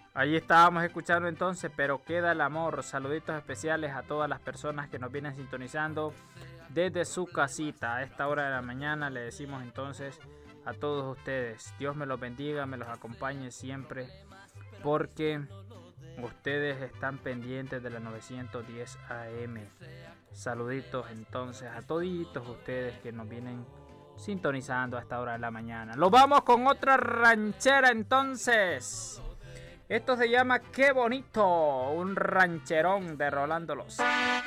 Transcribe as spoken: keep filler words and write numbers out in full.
Ahí estábamos escuchando entonces, pero queda el amor. Saluditos especiales a todas las personas que nos vienen sintonizando desde su casita. A esta hora de la mañana le decimos entonces a todos ustedes, Dios me los bendiga, me los acompañe siempre, porque ustedes están pendientes de la novecientos diez A M. Saluditos entonces a toditos ustedes que nos vienen sintonizando a esta hora de la mañana. Los vamos con otra ranchera entonces. Esto se llama Qué Bonito, un rancherón de Rolando Loza.